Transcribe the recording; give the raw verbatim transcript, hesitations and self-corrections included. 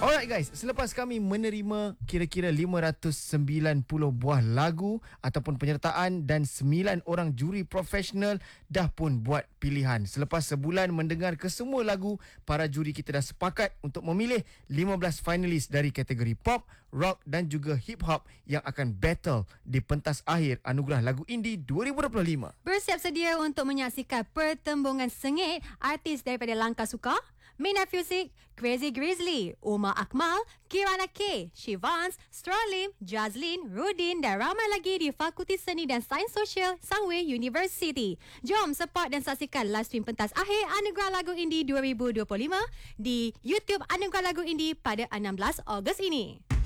Alright guys, selepas kami menerima kira-kira lima ratus sembilan puluh buah lagu ataupun penyertaan dan sembilan orang juri profesional dah pun buat pilihan. Selepas sebulan mendengar kesemua lagu, para juri kita dah sepakat untuk memilih lima belas finalis dari kategori pop, rock dan juga hip hop yang akan battle di pentas akhir Anugerah Lagu Indie dua ribu dua puluh lima. Bersiap sedia untuk menyaksikan pertembungan sengit artis daripada Langkah Suka, Mina Fuzik, Crazy Grizzly, Umar Akmal, Kirana K, Shivans, Stralim, Jazlin, Rudin dan ramai lagi di Fakulti Seni dan Sains Sosial Sunway University. Jom support dan saksikan live stream pentas akhir Anugerah Lagu Indie dua ribu dua puluh lima di YouTube Anugerah Lagu Indie pada enam belas Ogos ini.